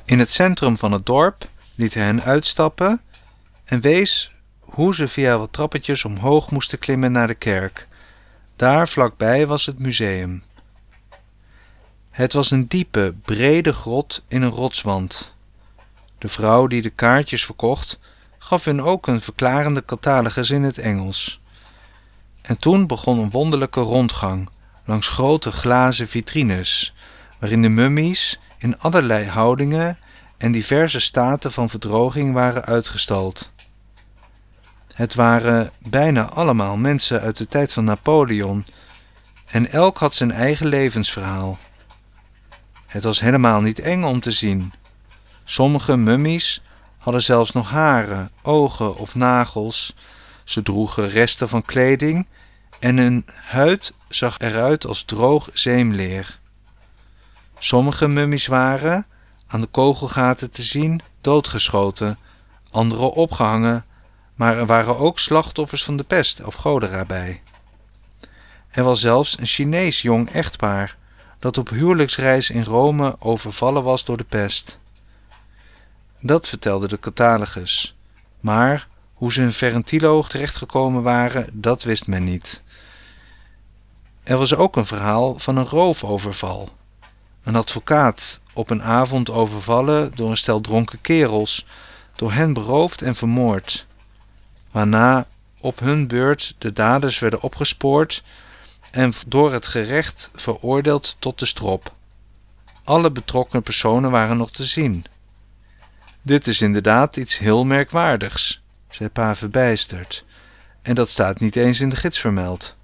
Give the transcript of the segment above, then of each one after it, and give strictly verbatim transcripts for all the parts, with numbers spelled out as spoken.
In het centrum van het dorp liet hij hen uitstappen en wees hoe ze via wat trappetjes omhoog moesten klimmen naar de kerk. Daar vlakbij was het museum. Het was een diepe, brede grot in een rotswand. De vrouw die de kaartjes verkocht, gaf hun ook een verklarende catalogus in het Engels. En toen begon een wonderlijke rondgang langs grote glazen vitrines, waarin de mummies in allerlei houdingen en diverse staten van verdroging waren uitgestald. Het waren bijna allemaal mensen uit de tijd van Napoleon en elk had zijn eigen levensverhaal. Het was helemaal niet eng om te zien. Sommige mummies hadden zelfs nog haren, ogen of nagels. Ze droegen resten van kleding en hun huid zag eruit als droog zeemleer. Sommige mummies waren, aan de kogelgaten te zien, doodgeschoten, andere opgehangen, maar er waren ook slachtoffers van de pest of cholera bij. Er was zelfs een Chinees jong echtpaar dat op huwelijksreis in Rome overvallen was door de pest. Dat vertelde de catalogus, maar hoe ze in Ferentilo terechtgekomen waren, dat wist men niet. Er was ook een verhaal van een roofoverval. Een advocaat op een avond overvallen door een stel dronken kerels, door hen beroofd en vermoord, waarna op hun beurt de daders werden opgespoord en door het gerecht veroordeeld tot de strop. Alle betrokken personen waren nog te zien. Dit is inderdaad iets heel merkwaardigs, zei pa verbijsterd, en dat staat niet eens in de gids vermeld.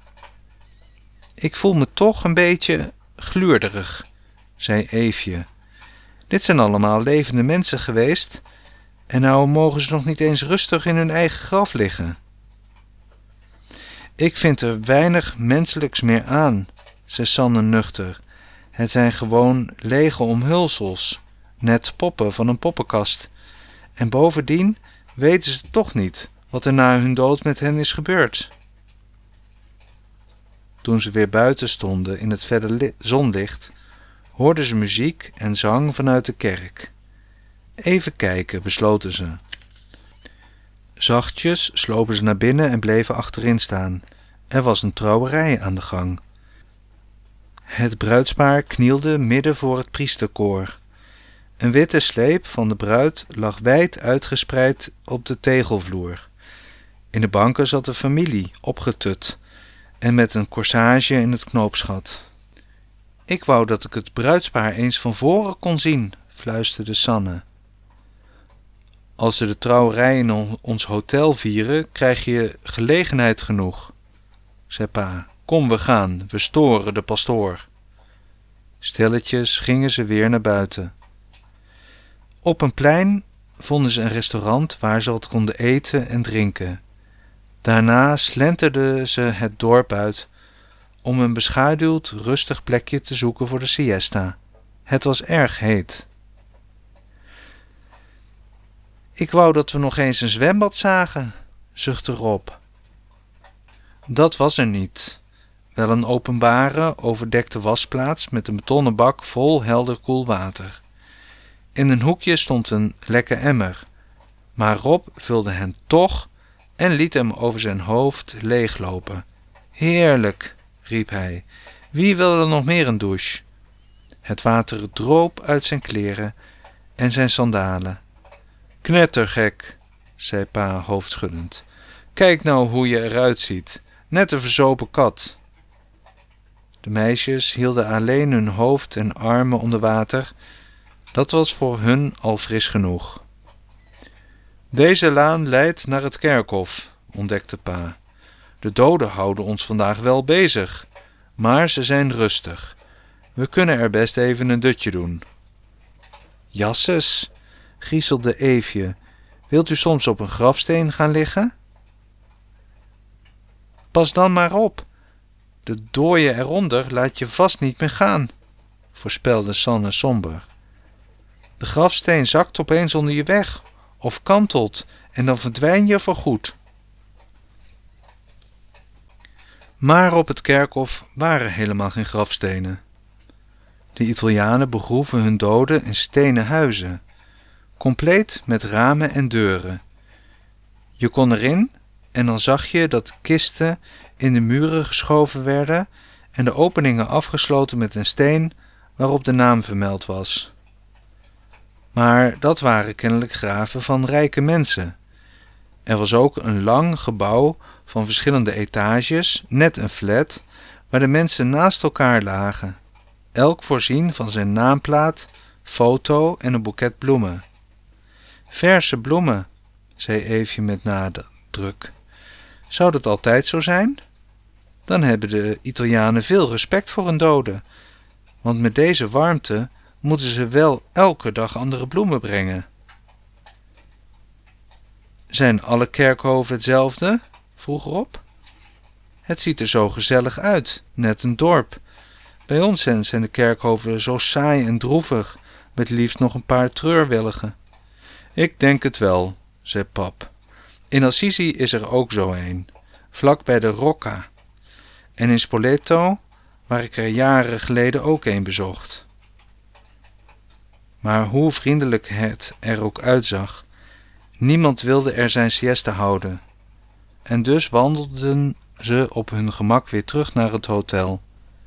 Ik voel me toch een beetje gluurderig, zei Eefje. Dit zijn allemaal levende mensen geweest en nou mogen ze nog niet eens rustig in hun eigen graf liggen. Ik vind er weinig menselijks meer aan, zei Sanne nuchter. Het zijn gewoon lege omhulsels, net poppen van een poppenkast. En bovendien weten ze toch niet wat er na hun dood met hen is gebeurd. Toen ze weer buiten stonden in het verre li- zonlicht, hoorden ze muziek en zang vanuit de kerk. Even kijken, besloten ze. Zachtjes slopen ze naar binnen en bleven achterin staan. Er was een trouwerij aan de gang. Het bruidspaar knielde midden voor het priesterkoor. Een witte sleep van de bruid lag wijd uitgespreid op de tegelvloer. In de banken zat de familie, opgetut en met een corsage in het knoopsgat. Ik wou dat ik het bruidspaar eens van voren kon zien, fluisterde Sanne. Als we de trouwerij in ons hotel vieren, krijg je gelegenheid genoeg, zei pa. Kom, we gaan, we storen de pastoor. Stilletjes gingen ze weer naar buiten. Op een plein vonden ze een restaurant waar ze wat konden eten en drinken. Daarna slenterden ze het dorp uit om een beschaduwd, rustig plekje te zoeken voor de siesta. Het was erg heet. Ik wou dat we nog eens een zwembad zagen, zuchtte Rob. Dat was er niet. Wel een openbare, overdekte wasplaats met een betonnen bak vol helder koel water. In een hoekje stond een lekke emmer, maar Rob vulde hem toch en liet hem over zijn hoofd leeglopen. Heerlijk, riep hij. Wie wil er nog meer een douche? Het water droop uit zijn kleren en zijn sandalen. Knettergek, zei pa hoofdschuddend. Kijk nou hoe je eruit ziet, net een verzopen kat. De meisjes hielden alleen hun hoofd en armen onder water. Dat was voor hun al fris genoeg. Deze laan leidt naar het kerkhof, ontdekte pa. De doden houden ons vandaag wel bezig, maar ze zijn rustig. We kunnen er best even een dutje doen. Jasses, griezelde Eefje, wilt u soms op een grafsteen gaan liggen? Pas dan maar op, de dooie eronder laat je vast niet meer gaan, voorspelde Sanne somber. De grafsteen zakt opeens onder je weg of kantelt en dan verdwijn je voorgoed. Maar op het kerkhof waren helemaal geen grafstenen. De Italianen begroeven hun doden in stenen huizen, compleet met ramen en deuren. Je kon erin en dan zag je dat kisten in de muren geschoven werden en de openingen afgesloten met een steen waarop de naam vermeld was. Maar dat waren kennelijk graven van rijke mensen. Er was ook een lang gebouw van verschillende etages, net een flat, waar de mensen naast elkaar lagen, elk voorzien van zijn naamplaat, foto en een boeket bloemen. Verse bloemen, zei Eefje met nadruk. Zou dat altijd zo zijn? Dan hebben de Italianen veel respect voor een dode, want met deze warmte moeten ze wel elke dag andere bloemen brengen. Zijn alle kerkhoven hetzelfde? Vroeg Rob. Het ziet er zo gezellig uit, net een dorp. Bij ons zijn de kerkhoven zo saai en droevig, met liefst nog een paar treurwilligen. Ik denk het wel, zei pap. In Assisi is er ook zo een, vlak bij de Rocca. En in Spoleto, waar ik er jaren geleden ook een bezocht. Maar hoe vriendelijk het er ook uitzag, niemand wilde er zijn siesta houden. En dus wandelden ze op hun gemak weer terug naar het hotel.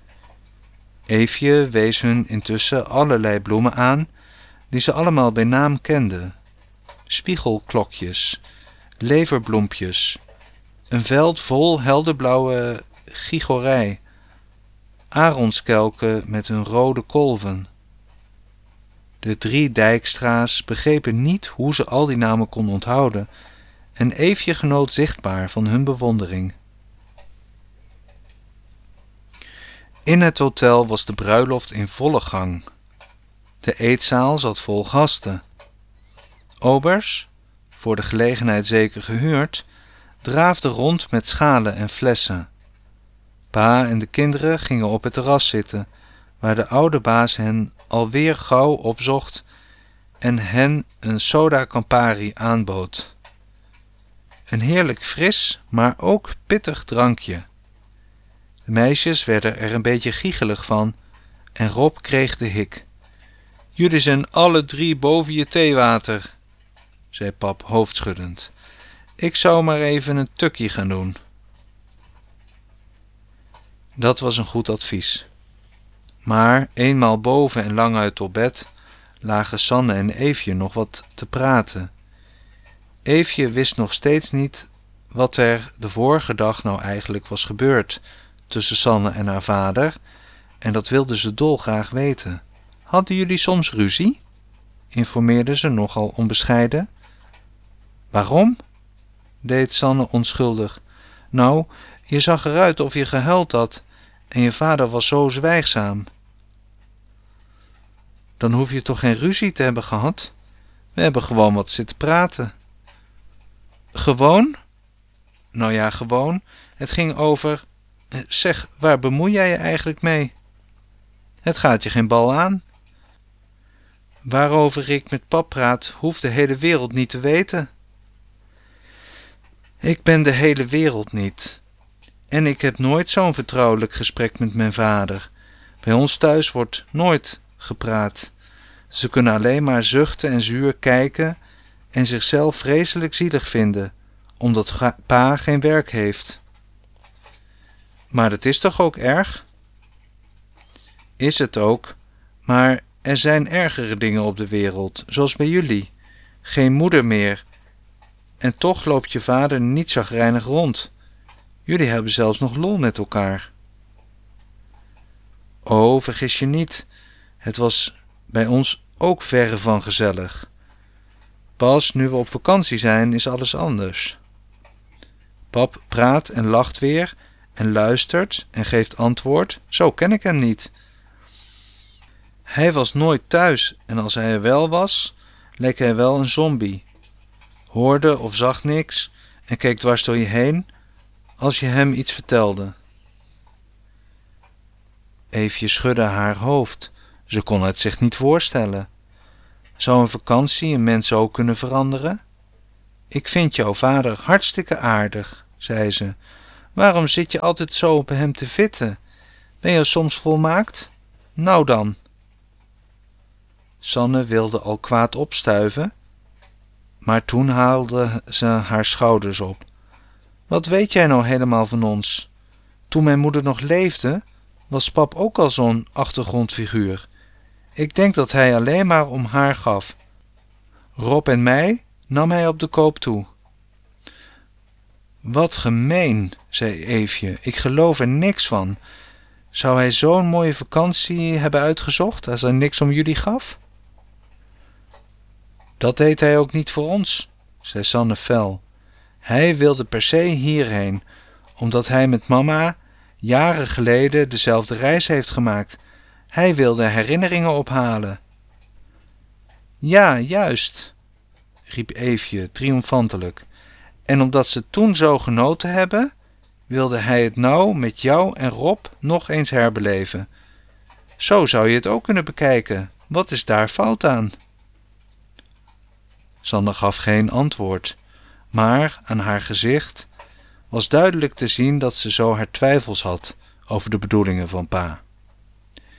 Eefje wees hun intussen allerlei bloemen aan, die ze allemaal bij naam kenden. Spiegelklokjes, leverbloempjes, een veld vol helderblauwe gigorij, aronskelken met hun rode kolven. De drie Dijkstra's begrepen niet hoe ze al die namen kon onthouden en Eefje genoot zichtbaar van hun bewondering. In het hotel was de bruiloft in volle gang. De eetzaal zat vol gasten. Obers, voor de gelegenheid zeker gehuurd, draafden rond met schalen en flessen. Pa en de kinderen gingen op het terras zitten, waar de oude baas hen alweer gauw opzocht en hen een soda Campari aanbood. Een heerlijk fris, maar ook pittig drankje. De meisjes werden er een beetje giechelig van en Rob kreeg de hik. Jullie zijn alle drie boven je theewater, zei pap hoofdschuddend. Ik zou maar even een tukkie gaan doen. Dat was een goed advies. Maar eenmaal boven en lang uit op bed lagen Sanne en Eefje nog wat te praten. Eefje wist nog steeds niet wat er de vorige dag nou eigenlijk was gebeurd tussen Sanne en haar vader, en dat wilde ze dolgraag weten. Hadden jullie soms ruzie? Informeerde ze nogal onbescheiden. Waarom? Deed Sanne onschuldig. Nou, je zag eruit of je gehuild had en je vader was zo zwijgzaam. Dan hoef je toch geen ruzie te hebben gehad? We hebben gewoon wat zitten praten. Gewoon? Nou ja, gewoon. Het ging over... Zeg, waar bemoei jij je eigenlijk mee? Het gaat je geen bal aan. Waarover ik met pap praat, hoeft de hele wereld niet te weten. Ik ben de hele wereld niet. En ik heb nooit zo'n vertrouwelijk gesprek met mijn vader. Bij ons thuis wordt nooit gepraat. Ze kunnen alleen maar zuchten en zuur kijken en zichzelf vreselijk zielig vinden, omdat pa geen werk heeft. Maar dat is toch ook erg? Is het ook, maar er zijn ergere dingen op de wereld, zoals bij jullie. Geen moeder meer. En toch loopt je vader niet chagrijnig rond. Jullie hebben zelfs nog lol met elkaar. Oh, vergis je niet. Het was bij ons ook verre van gezellig. Pas nu we op vakantie zijn, is alles anders. Pap praat en lacht weer en luistert en geeft antwoord. Zo ken ik hem niet. Hij was nooit thuis en als hij er wel was, leek hij wel een zombie. Hoorde of zag niks en keek dwars door je heen als je hem iets vertelde. Eefje schudde haar hoofd. Ze kon het zich niet voorstellen. Zou een vakantie een mens zo kunnen veranderen? Ik vind jouw vader hartstikke aardig, zei ze. Waarom zit je altijd zo op hem te vitten? Ben je soms volmaakt? Nou dan, Sanne wilde al kwaad opstuiven, maar toen haalde ze haar schouders op. Wat weet jij nou helemaal van ons? Toen mijn moeder nog leefde, was pap ook al zo'n achtergrondfiguur. Ik denk dat hij alleen maar om haar gaf. Rob en mij nam hij op de koop toe. Wat gemeen, zei Eefje. Ik geloof er niks van. Zou hij zo'n mooie vakantie hebben uitgezocht als hij niks om jullie gaf? Dat deed hij ook niet voor ons, zei Sanne fel. Hij wilde per se hierheen, omdat hij met mama jaren geleden dezelfde reis heeft gemaakt. Hij wilde herinneringen ophalen. Ja, juist, riep Eefje triomfantelijk. En omdat ze toen zo genoten hebben, wilde hij het nou met jou en Rob nog eens herbeleven. Zo zou je het ook kunnen bekijken. Wat is daar fout aan? Sanne gaf geen antwoord, maar aan haar gezicht was duidelijk te zien dat ze zo haar twijfels had over de bedoelingen van pa.